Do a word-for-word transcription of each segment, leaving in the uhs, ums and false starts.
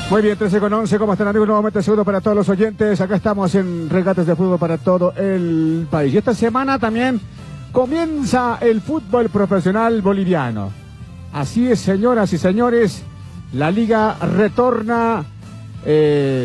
Muy bien, trece con once, ¿cómo están amigos? Nuevamente saludo para todos los oyentes. Acá estamos en Regatas de Fútbol para todo el país. Y esta semana también comienza el fútbol profesional boliviano. Así es, señoras y señores, la liga retorna eh,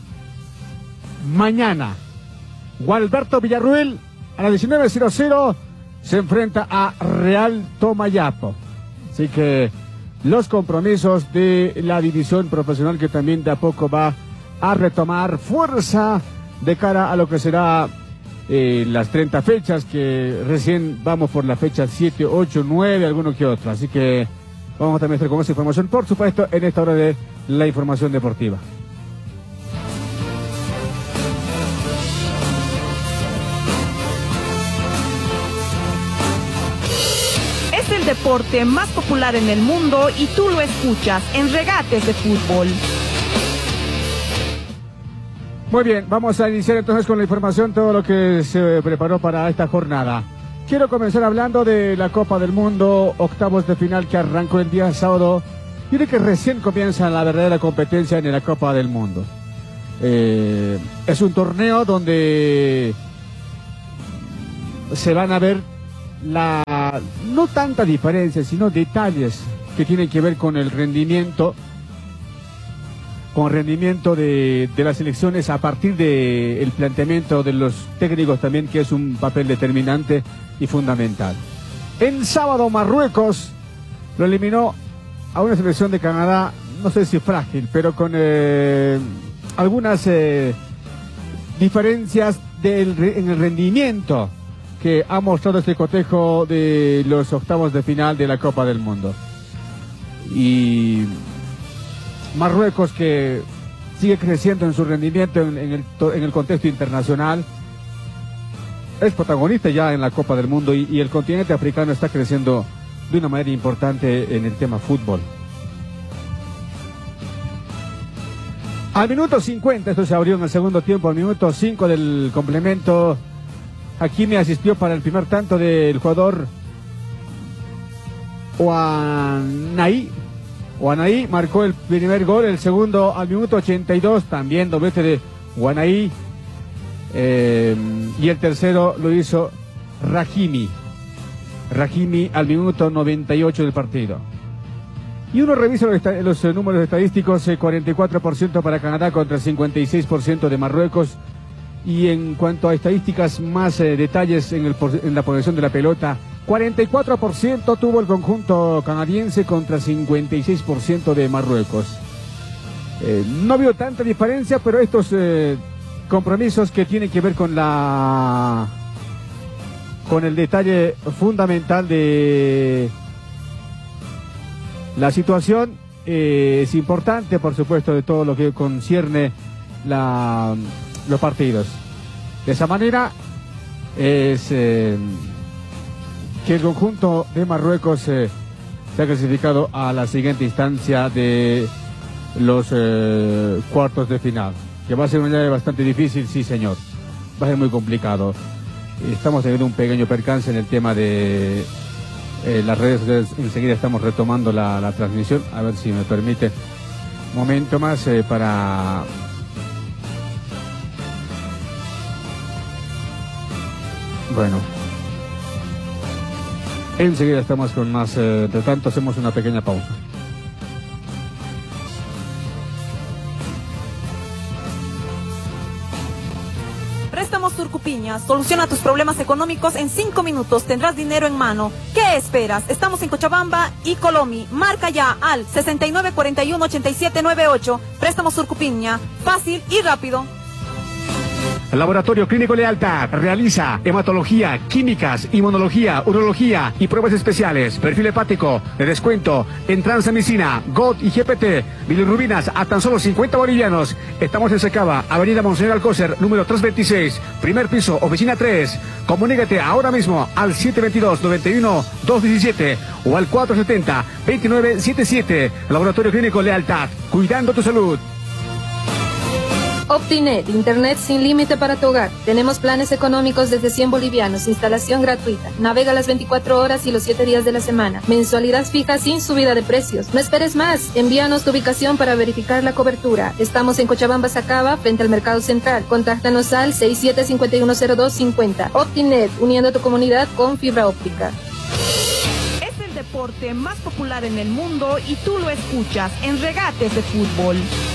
mañana. Gualberto Villarruel a las diecinueve cero cero se enfrenta a Real Tomayapo. Así que los compromisos de la división profesional que también de a poco va a retomar fuerza de cara a lo que será eh, las treinta fechas, que recién vamos por la fecha siete, ocho, nueve, alguno que otro. Así que vamos también a estar con esa información, por supuesto, en esta hora de la información deportiva. El deporte más popular en el mundo y tú lo escuchas en Regates de Fútbol. Muy bien, vamos a iniciar entonces con la información, todo lo que se preparó para esta jornada. Quiero comenzar hablando de la Copa del Mundo, octavos de final que arrancó el día sábado. Yo creo que recién comienza la verdadera competencia en la Copa del Mundo. Eh, es un torneo donde se van a ver la no tanta diferencia, sino detalles que tienen que ver con el rendimiento, con el rendimiento de, de las selecciones a partir del de planteamiento de los técnicos también, que es un papel determinante y fundamental. El sábado Marruecos lo eliminó a una selección de Canadá, no sé si frágil, pero con eh, algunas eh, diferencias del, en el rendimiento que ha mostrado este cotejo de los octavos de final de la Copa del Mundo. Y Marruecos, que sigue creciendo en su rendimiento en, en, el, en el contexto internacional, es protagonista ya en la Copa del Mundo, y, y el continente africano está creciendo de una manera importante en el tema fútbol. Al minuto cincuenta, esto se abrió en el segundo tiempo, al minuto cinco del complemento, Hakimi asistió para el primer tanto del jugador Ouanahi. Ouanahi marcó el primer gol, el segundo al minuto ochenta y dos, también doblete de Ouanahi. Eh, y el tercero lo hizo Rahimi. Rahimi al minuto noventa y ocho del partido. Y uno revisa los, los eh, números estadísticos, eh, cuarenta y cuatro por ciento para Canadá contra cincuenta y seis por ciento de Marruecos. Y en cuanto a estadísticas, más eh, detalles en, el, en la posesión de la pelota, cuarenta y cuatro por ciento tuvo el conjunto canadiense contra cincuenta y seis por ciento de Marruecos. Eh, no veo tanta diferencia, pero estos eh, compromisos que tienen que ver con la con el detalle fundamental de la situación eh, es importante, por supuesto, de todo lo que concierne la los partidos. De esa manera es eh, que el conjunto de Marruecos eh, se ha clasificado a la siguiente instancia de los eh, cuartos de final, que va a ser una llave bastante difícil, sí señor, va a ser muy complicado. Estamos teniendo un pequeño percance en el tema de eh, las redes sociales. Enseguida estamos retomando la, la transmisión, a ver si me permite un momento más eh, para Bueno, enseguida estamos con más, eh, entre tanto hacemos una pequeña pausa. Préstamos Turcupiña, soluciona tus problemas económicos en cinco minutos, tendrás dinero en mano. ¿Qué esperas? Estamos en Cochabamba y Colomi. Marca ya al sesenta y nueve cuarenta y uno ochenta y siete noventa y ocho. Préstamos Turcupiña, fácil y rápido. Laboratorio Clínico Lealtad realiza hematología, químicas, inmunología, urología y pruebas especiales. Perfil hepático de descuento en Transamicina, G O T y G P T. Bilirrubinas a tan solo cincuenta bolivianos. Estamos en Secaba, Avenida Monseñor Alcócer, número trescientos veintiséis, primer piso, oficina tres. Comunícate ahora mismo al siete veintidós, noventa y uno, doscientos diecisiete o al cuatrocientos setenta, veintinueve setenta y siete. Laboratorio Clínico Lealtad, cuidando tu salud. Optinet, internet sin límite para tu hogar. Tenemos planes económicos desde cien bolivianos, instalación gratuita. Navega las veinticuatro horas y los siete días de la semana. Mensualidad fija sin subida de precios. No esperes más. Envíanos tu ubicación para verificar la cobertura. Estamos en Cochabamba, Sacaba, frente al Mercado Central. Contáctanos al seis siete cinco uno cero dos cinco cero. Optinet, uniendo tu comunidad con fibra óptica. Es el deporte más popular en el mundo y tú lo escuchas en Regates de Fútbol.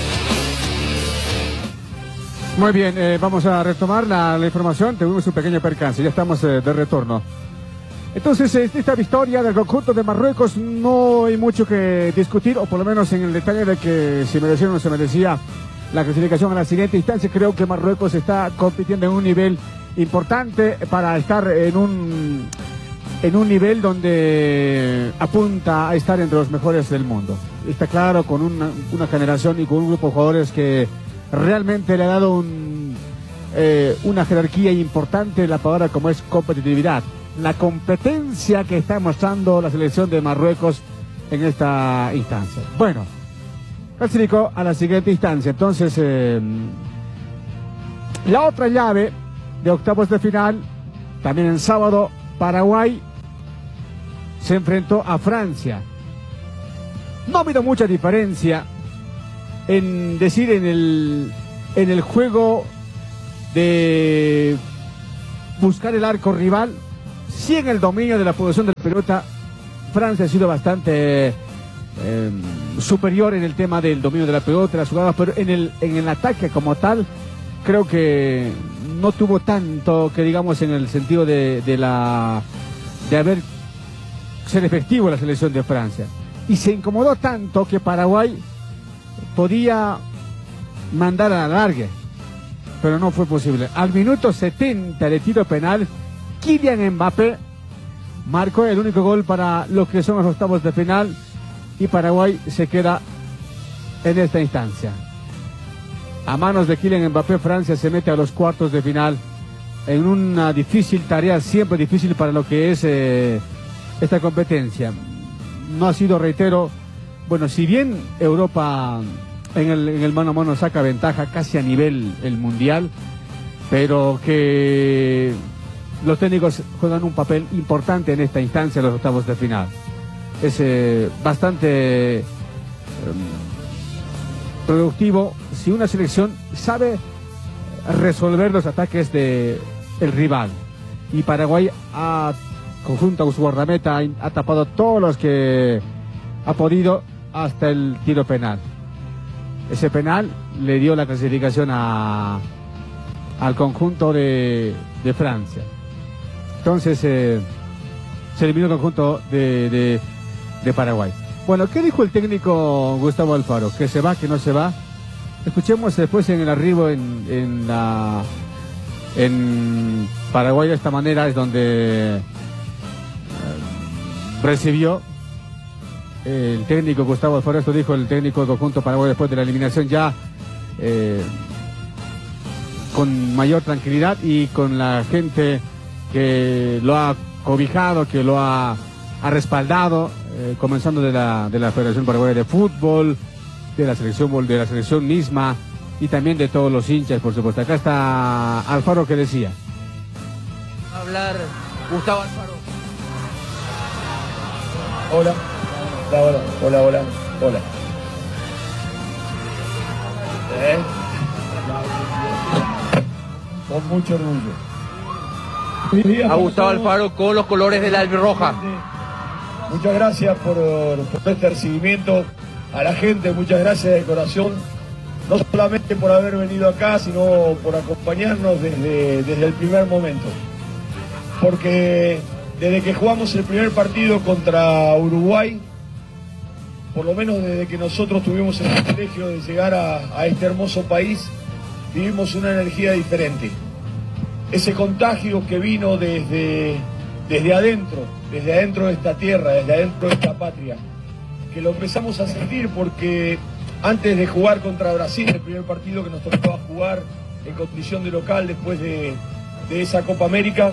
Muy bien, eh, vamos a retomar la, la información. Tuvimos un pequeño percance, ya estamos eh, de retorno. Entonces, eh, esta victoria del conjunto de Marruecos no hay mucho que discutir, o por lo menos en el detalle de que si merecía o no se merecía la clasificación a la siguiente instancia. Creo que Marruecos está compitiendo en un nivel importante para estar en un, en un nivel donde apunta a estar entre los mejores del mundo. Está claro, con una, una generación y con un grupo de jugadores que realmente le ha dado un, eh, una jerarquía importante en la palabra como es competitividad. La competencia que está mostrando la selección de Marruecos en esta instancia. Bueno, clasificó a la siguiente instancia. Entonces, eh, la otra llave de octavos de final, también en sábado, Paraguay se enfrentó a Francia. No ha habido mucha diferencia en decir en el en el juego de buscar el arco rival. Sí, en el dominio de la posesión de la pelota Francia ha sido bastante eh, superior en el tema del dominio de la pelota, las jugadas, pero en el en el ataque como tal creo que no tuvo tanto que digamos en el sentido de, de la de haber ser efectivo la selección de Francia, y se incomodó tanto que Paraguay podía mandar a la larga, pero no fue posible. Al minuto setenta de tiro penal, Kylian Mbappé marcó el único gol para lo que son los octavos de final, y Paraguay se queda en esta instancia. A manos de Kylian Mbappé, Francia se mete a los cuartos de final en una difícil tarea, siempre difícil para lo que es eh, esta competencia. No ha sido, reitero, bueno, si bien Europa en el, en el mano a mano saca ventaja casi a nivel el mundial, pero que los técnicos juegan un papel importante en esta instancia de los octavos de final. Es eh, bastante eh, productivo si una selección sabe resolver los ataques de el rival, y Paraguay ha, conjunto con su guardameta, ha, ha tapado todos los que ha podido hasta el tiro penal. Ese penal le dio la clasificación a, al conjunto de, de Francia. Entonces eh, se eliminó el conjunto de, de, de Paraguay. Bueno, ¿qué dijo el técnico Gustavo Alfaro? ¿Que se va, que no se va? Escuchemos después en el arribo en, en, la, en Paraguay. De esta manera es donde eh, recibió el técnico Gustavo Alfaro. Esto dijo el técnico del conjunto Paraguay después de la eliminación, ya eh, con mayor tranquilidad y con la gente que lo ha cobijado, que lo ha, ha respaldado, eh, comenzando de la, de la Federación Paraguaya de Fútbol, de la selección de la selección misma y también de todos los hinchas, por supuesto. Acá está Alfaro, que decía. Hablar Gustavo Alfaro. Hola. Hola, hola, hola, hola. ¿Eh? Con mucho orgullo. A Gustavo Alfaro con los colores de la albirroja. Muchas gracias por, por este recibimiento a la gente, muchas gracias de corazón, no solamente por haber venido acá, sino por acompañarnos desde, desde el primer momento. Porque desde que jugamos el primer partido contra Uruguay, por lo menos desde que nosotros tuvimos el privilegio de llegar a, a este hermoso país, vivimos una energía diferente. Ese contagio que vino desde, desde adentro, desde adentro de esta tierra, desde adentro de esta patria, que lo empezamos a sentir porque antes de jugar contra Brasil, el primer partido que nos tocaba jugar en condición de local después de, de esa Copa América,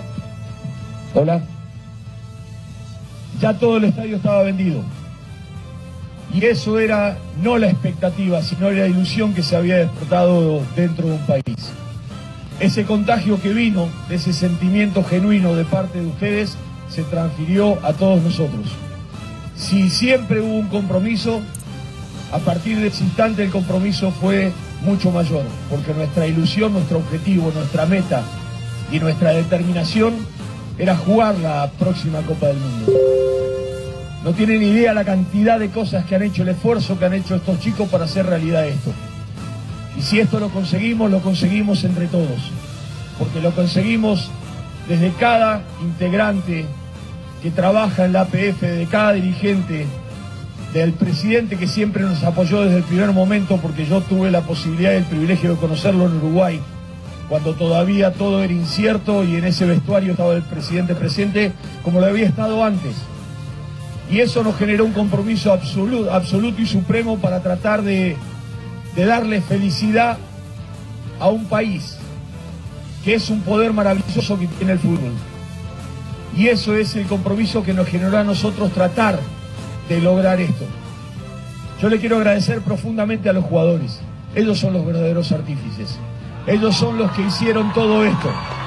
hola, ya todo el estadio estaba vendido. Y eso era no la expectativa, sino la ilusión que se había despertado dentro de un país. Ese contagio que vino, ese sentimiento genuino de parte de ustedes, se transfirió a todos nosotros. Si siempre hubo un compromiso, a partir de ese instante el compromiso fue mucho mayor, porque nuestra ilusión, nuestro objetivo, nuestra meta y nuestra determinación era jugar la próxima Copa del Mundo. No tienen idea la cantidad de cosas que han hecho, el esfuerzo que han hecho estos chicos para hacer realidad esto. Y si esto lo conseguimos, lo conseguimos entre todos, porque lo conseguimos desde cada integrante que trabaja en la A P F, de cada dirigente, del presidente que siempre nos apoyó desde el primer momento, porque yo tuve la posibilidad y el privilegio de conocerlo en Uruguay, cuando todavía todo era incierto y en ese vestuario estaba el presidente presente como lo había estado antes. Y eso nos generó un compromiso absoluto, absoluto y supremo para tratar de, de darle felicidad a un país, que es un poder maravilloso que tiene el fútbol. Y eso es el compromiso que nos generó a nosotros tratar de lograr esto. Yo le quiero agradecer profundamente a los jugadores. Ellos son los verdaderos artífices. Ellos son los que hicieron todo esto.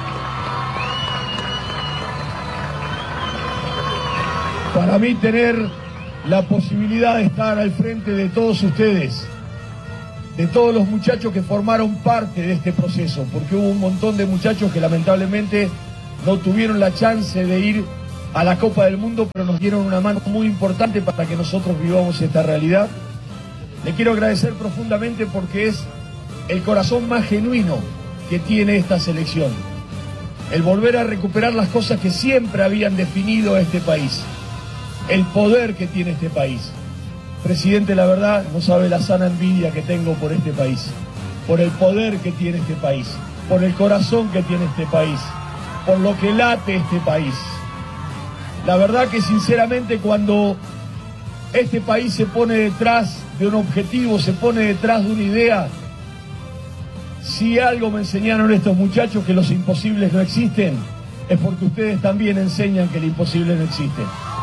Para mí tener la posibilidad de estar al frente de todos ustedes, de todos los muchachos que formaron parte de este proceso, porque hubo un montón de muchachos que lamentablemente no tuvieron la chance de ir a la Copa del Mundo, pero nos dieron una mano muy importante para que nosotros vivamos esta realidad. Le quiero agradecer profundamente porque es el corazón más genuino que tiene esta selección. El volver a recuperar las cosas que siempre habían definido a este país. El poder que tiene este país. Presidente, la verdad, no sabe la sana envidia que tengo por este país. Por el poder que tiene este país. Por el corazón que tiene este país. Por lo que late este país. La verdad que sinceramente cuando este país se pone detrás de un objetivo, se pone detrás de una idea, si algo me enseñaron estos muchachos, que los imposibles no existen, es porque ustedes también enseñan que el imposible no existe.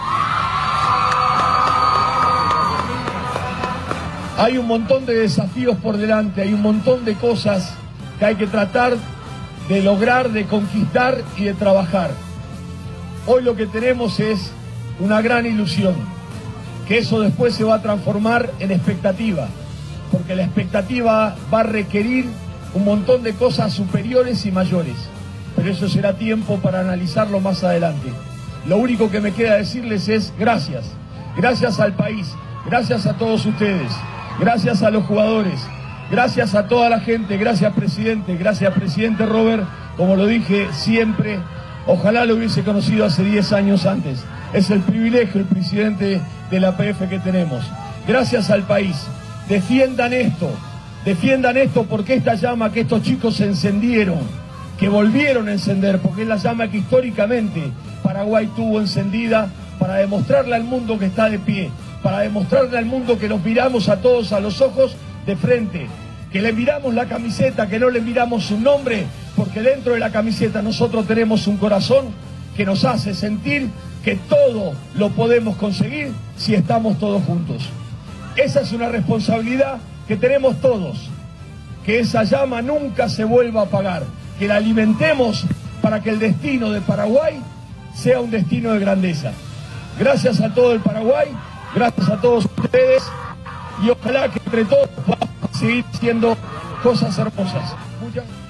Hay un montón de desafíos por delante, hay un montón de cosas que hay que tratar de lograr, de conquistar y de trabajar. Hoy lo que tenemos es una gran ilusión, que eso después se va a transformar en expectativa, porque la expectativa va a requerir un montón de cosas superiores y mayores, pero eso será tiempo para analizarlo más adelante. Lo único que me queda decirles es gracias, gracias al país, gracias a todos ustedes, gracias a los jugadores, gracias a toda la gente, gracias presidente, gracias presidente Robert, como lo dije siempre. Ojalá lo hubiese conocido hace diez años antes. Es el privilegio, el presidente de la A P F que tenemos. Gracias al país. Defiendan esto. Defiendan esto porque esta llama que estos chicos encendieron, que volvieron a encender, porque es la llama que históricamente Paraguay tuvo encendida para demostrarle al mundo que está de pie, para demostrarle al mundo que nos miramos a todos a los ojos de frente, que le miramos la camiseta, que no le miramos su nombre, porque dentro de la camiseta nosotros tenemos un corazón que nos hace sentir que todo lo podemos conseguir si estamos todos juntos. Esa es una responsabilidad que tenemos todos, que esa llama nunca se vuelva a apagar, que la alimentemos para que el destino de Paraguay sea un destino de grandeza. Gracias a todo el Paraguay, gracias a todos ustedes, y ojalá que entre todos podamos seguir haciendo cosas hermosas. Muchas gracias.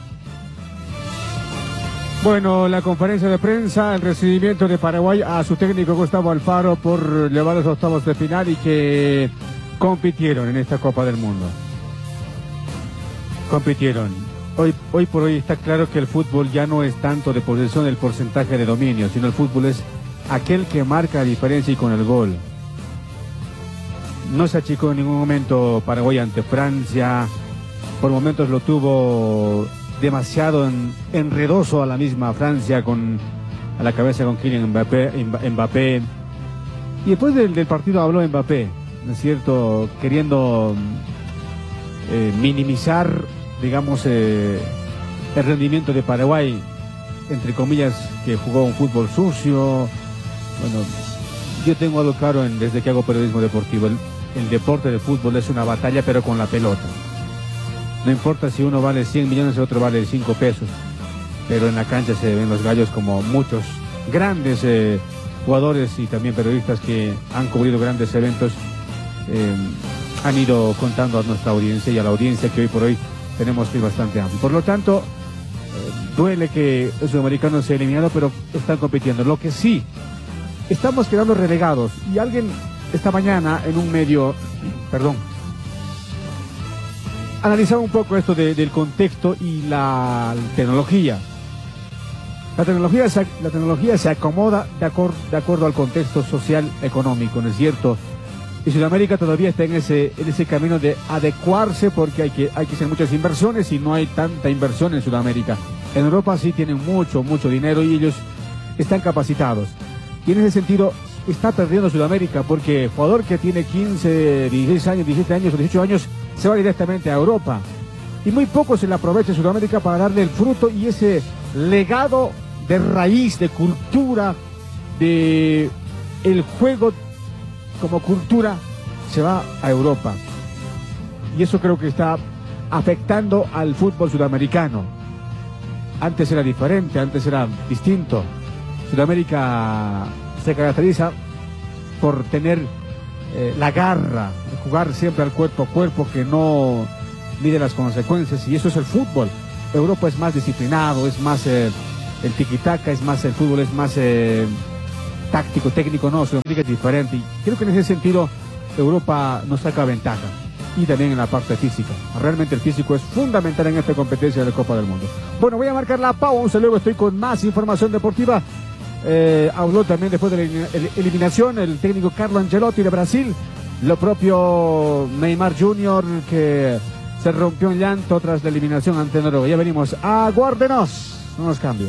Bueno, la conferencia de prensa, el recibimiento de Paraguay a su técnico Gustavo Alfaro por llevar a los octavos de final y que compitieron en esta Copa del Mundo. Compitieron. Hoy, hoy por hoy está claro que el fútbol ya no es tanto de posesión, el porcentaje de dominio, sino el fútbol es aquel que marca la diferencia y con el gol. No se achicó en ningún momento Paraguay ante Francia, por momentos lo tuvo demasiado en, enredoso a la misma Francia, con a la cabeza con Kylian Mbappé, Mbappé. Y después del, del partido habló Mbappé, ¿no es cierto?, queriendo eh, minimizar, digamos, eh, el rendimiento de Paraguay, entre comillas, que jugó un fútbol sucio. Bueno, yo tengo algo claro en, desde que hago periodismo deportivo. El, el deporte de fútbol es una batalla, pero con la pelota. No importa si uno vale cien millones y otro vale cinco pesos, pero en la cancha se ven los gallos, como muchos grandes eh, jugadores y también periodistas que han cubrido grandes eventos eh, han ido contando a nuestra audiencia y a la audiencia que hoy por hoy tenemos que ir bastante amplio. Por lo tanto, eh, duele que el sudamericano sea eliminado, pero están compitiendo. Lo que sí, estamos quedando relegados, y alguien esta mañana en un medio, perdón, analizaba un poco esto de, del contexto y la tecnología. La tecnología, se, la tecnología se acomoda de, acor, de acuerdo al contexto social económico, ¿no es cierto? Y Sudamérica todavía está en ese, en ese camino de adecuarse, porque hay que, hay que hacer muchas inversiones y no hay tanta inversión en Sudamérica. En Europa sí tienen mucho, mucho dinero y ellos están capacitados. Y en ese sentido está perdiendo Sudamérica, porque el jugador que tiene quince, dieciséis años, diecisiete años o dieciocho años se va directamente a Europa. Y muy poco se le aprovecha a Sudamérica para darle el fruto y ese legado de raíz, de cultura, de el juego como cultura, se va a Europa. Y eso creo que está afectando al fútbol sudamericano. Antes era diferente, antes era distinto. Sudamérica se caracteriza por tener eh, la garra, jugar siempre al cuerpo a cuerpo, que no mide las consecuencias, y eso es el fútbol. Europa es más disciplinado, es más eh, el tiki-taka, es más el fútbol, es más eh, táctico, técnico. No, Sudamérica es diferente, y creo que en ese sentido Europa nos saca ventaja, y también en la parte física. Realmente el físico es fundamental en esta competencia de la Copa del Mundo. Bueno, voy a marcar la pausa, luego estoy con más información deportiva. Eh, habló también después de la eliminación el técnico Carlo Ancelotti de Brasil, lo propio Neymar junior, que se rompió en llanto tras la eliminación ante Noruega. Ya venimos, aguárdenos, no nos cambio.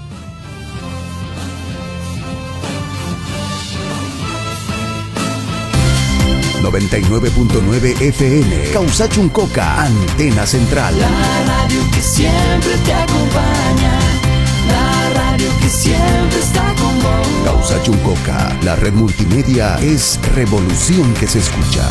noventa y nueve punto nueve F M, Causachuncoca, antena central. La radio que siempre te acompaña, la radio que siempre está con vos. Causachuncoca, la red multimedia es revolución que se escucha.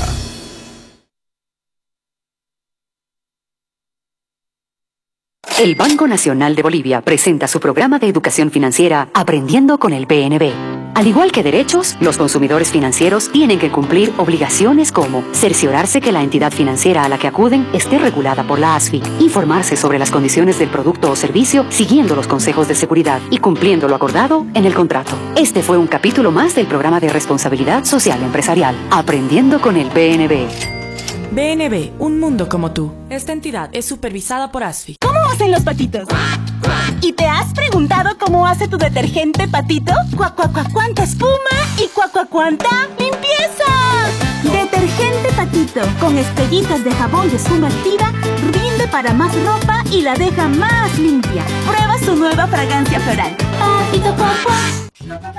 El Banco Nacional de Bolivia presenta su programa de educación financiera Aprendiendo con el B N B. Al igual que derechos, los consumidores financieros tienen que cumplir obligaciones como cerciorarse que la entidad financiera a la que acuden esté regulada por la A S F I, informarse sobre las condiciones del producto o servicio siguiendo los consejos de seguridad y cumpliendo lo acordado en el contrato. Este fue un capítulo más del programa de responsabilidad social empresarial Aprendiendo con el B N B. B N B, un mundo como tú. Esta entidad es supervisada por A S F I. ¿Cómo hacen los patitos? ¿Y te has preguntado cómo hace tu detergente Patito? ¡Cuac, cuac, cuac, cuánta espuma! ¡Y cuac, cuac, cuánta limpieza! Detergente Patito, con estrellitas de jabón de espuma activa, rinde para más ropa y la deja más limpia. Prueba su nueva fragancia floral. Patito, cuac, cuac.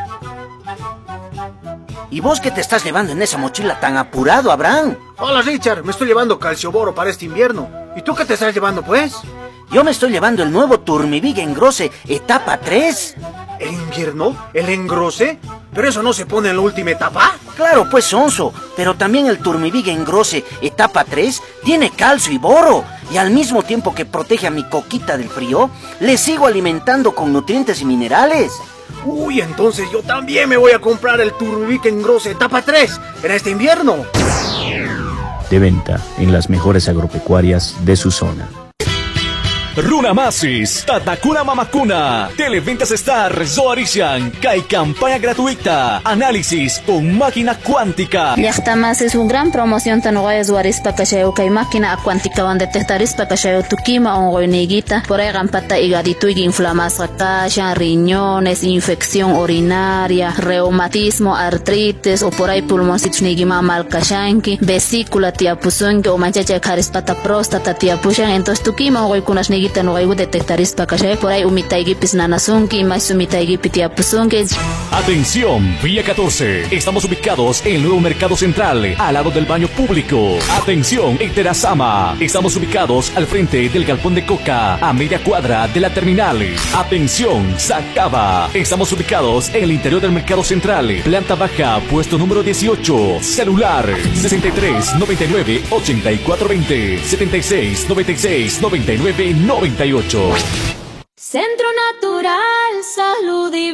¿Y vos qué te estás llevando en esa mochila tan apurado, Abraham? Hola, Richard, me estoy llevando calcioboro para este invierno. ¿Y tú qué te estás llevando, pues? Yo me estoy llevando el nuevo Turmivig Engrose etapa tres. ¿El invierno? ¿El engrose? ¿Pero eso no se pone en la última etapa? Claro, pues, sonso. Pero también el Turmivig Engrose etapa tres tiene calcio y boro. Y al mismo tiempo que protege a mi coquita del frío, le sigo alimentando con nutrientes y minerales. Uy, entonces yo también me voy a comprar el Turmivig Engrose etapa tres en este invierno. De venta en las mejores agropecuarias de su zona. Runamasis, Tatakuna Mamakuna, Televentas Star, Zoarishan, Kai campaña gratuita, análisis con máquina cuántica. Llaqtamas es una gran promoción tan guay Zoaris Pacacheo Kai máquina cuántica donde detectaris Pacacheo Tukima o Goiniguita, por ahí gampata higadito y inflamación, calla, riñones, infección urinaria, reumatismo, artritis o por ahí pulmoncitos nigima malcashanki, vesícula tiapuzunki o manchacha carispata próstata tiapushan, entonces Tukima o Goikunas nigima neguita no hay detectaris pakashay por ahí umitaigipis nanasunki más umitaigipis tiapusunki. Atención, Vía catorce. Estamos ubicados en el nuevo Mercado Central, al lado del baño público. Atención, en Terazama. Estamos ubicados al frente del galpón de Coca, a media cuadra de la terminal. Atención, Sacaba. Estamos ubicados en el interior del Mercado Central, planta baja, puesto número dieciocho. Celular sesenta y tres noventa y nueve ochenta y cuatro veinte, setenta y seis noventa y seis noventa y nueve noventa y ocho. Centro Natural, Salud y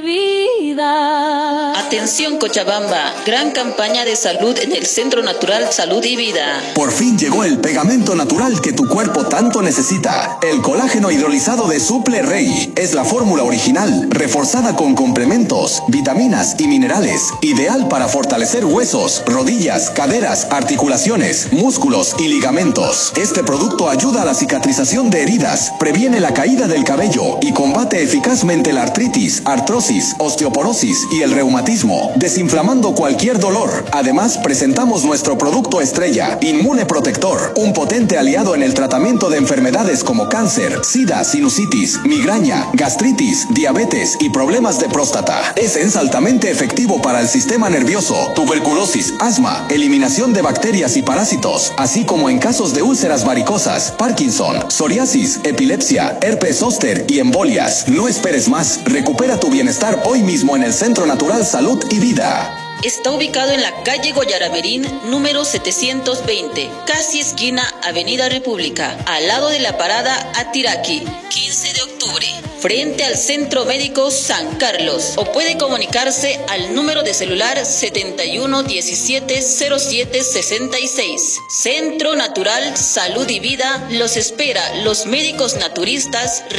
Vida. Atención Cochabamba, gran campaña de salud en el Centro Natural Salud y Vida. Por fin llegó el pegamento natural que tu cuerpo tanto necesita. El colágeno hidrolizado de Suple Rey es la fórmula original, reforzada con complementos, vitaminas y minerales, ideal para fortalecer huesos, rodillas, caderas, articulaciones, músculos y ligamentos. Este producto ayuda a la cicatrización de heridas, previene la caída del cabello y combate eficazmente la artritis, artrosis, osteoporosis y el reumatismo, desinflamando cualquier dolor. Además, presentamos nuestro producto estrella, Inmune Protector, un potente aliado en el tratamiento de enfermedades como cáncer, sida, sinusitis, migraña, gastritis, diabetes y problemas de próstata. Es altamente efectivo para el sistema nervioso, tuberculosis, asma, eliminación de bacterias y parásitos, así como en casos de úlceras varicosas, Parkinson, psoriasis, epilepsia, herpes zóster y embolias. No esperes más. Recupera tu bienestar hoy mismo en el Centro Natural Salud y Vida. Está ubicado en la calle Goyaramerín, número setecientos veinte, casi esquina Avenida República, al lado de la parada Atiraqui, quince de octubre, frente al Centro Médico San Carlos. O puede comunicarse al número de celular setenta y uno diecisiete cero siete sesenta y seis. Centro Natural Salud y Vida los espera. Los médicos naturistas